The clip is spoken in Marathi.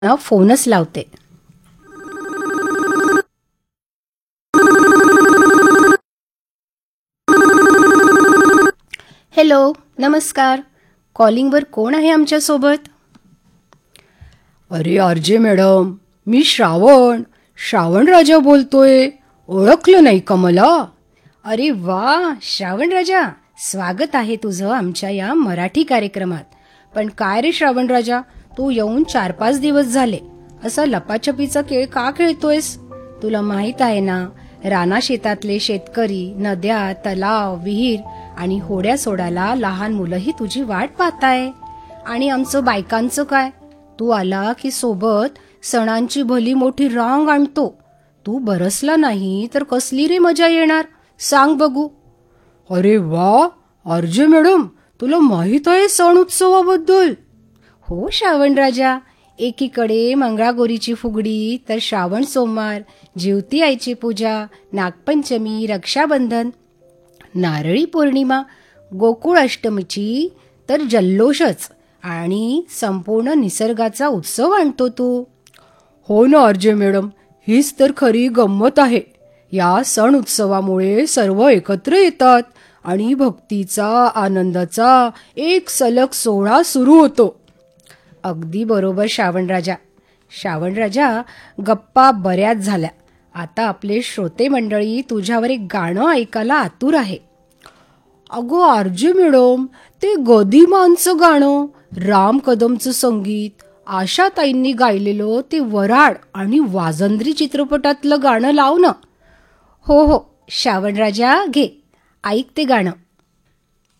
फोनच लावते. हॅलो, नमस्कार. कॉलिंगवर कोण आहे आमच्यासोबत? अरे आरजे मॅडम, मी श्रावण राजा बोलतोय. ओळखलं नाही का मला? अरे वा, श्रावण राजा, स्वागत आहे तुझं आमच्या या मराठी कार्यक्रमात. पण काय रे श्रावण राजा, तू येऊन 4-5 दिवस झाले. असा लपाछपीचा खेळ का खेळतोयस? तुला माहित आहे ना, राना शेतातले शेतकरी, नद्या, तलाव, विहीर आणि होड्या सोडायला लहान मुलंही तुझी वाट पाहताय. आणि आमचं बायकांचं काय? तू आला की सोबत सणांची भली मोठी रांग आणतो. तू बरसला नाही तर कसली रे मजा येणार, सांग बघू. अरे वा आरजे मॅडम, तुला माहित आहे सण उत्सवाबद्दल? हो श्रावण राजा, एकीकडे मंगळागौरीची फुगडी, तर श्रावण सोमवार, जिवती आईची पूजा, नागपंचमी, रक्षाबंधन, नारळी पौर्णिमा, गोकुळ अष्टमीची तर जल्लोषच, आणि संपूर्ण निसर्गाचा उत्सव आणतो तू. हो ना आरजे मॅडम, हीच तर खरी गंमत आहे. या सण उत्सवामुळे सर्व एकत्र येतात आणि भक्तीचा, आनंदाचा एक सलग सोहळा सुरू होतो. अगदी बरोबर श्रावण राजा. श्रावण राजा, गप्पा बऱ्याच झाल्या. आता आपले श्रोते मंडळी तुझ्यावर एक गाणं ऐकायला आतुर आहे. अगो आरजे मॅडम, ते गदिमांचं गाणं, राम कदमचं संगीत, आशाताईंनी गायलेलं ते वऱ्हाड आणि वाजंत्री चित्रपटातलं गाणं लाव ना. हो हो श्रावण राजा, घे, ऐक ते गाणं.